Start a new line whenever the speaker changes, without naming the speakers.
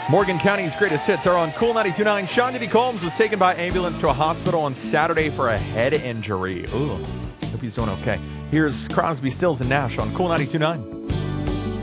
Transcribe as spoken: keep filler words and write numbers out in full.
Morgan County's greatest hits are on Cool ninety-two point nine. Sean Diddy Combs was taken by ambulance to a hospital on Saturday for a head injury. Ooh, hope he's doing okay. Here's Crosby, Stills, and Nash on Cool ninety-two point nine.